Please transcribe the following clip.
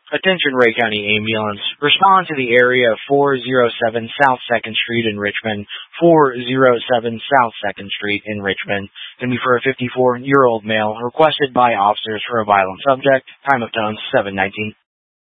Attention Ray County Ambulance. Respond to the area of 407 South 2nd Street in Richmond. 407 South 2nd Street in Richmond. Going to be for a 54-year-old male requested by officers for a violent subject. Time of tone 7:19.